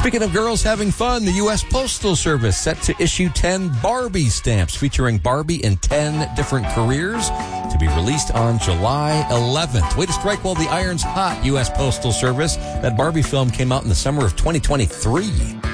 Speaking of girls having fun, the U.S. Postal Service set to issue 10 Barbie stamps featuring Barbie in 10 different careers to be released on July 11th. Way to strike while the iron's hot, U.S. Postal Service. That Barbie film came out in the summer of 2023.